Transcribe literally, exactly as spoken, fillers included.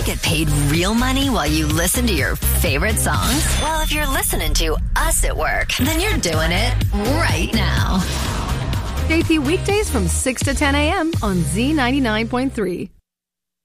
get paid real money while you listen to your favorite songs? Well, if you're listening to us at work, then you're doing it right now. J P weekdays from six to ten a.m. on Z ninety-nine point three.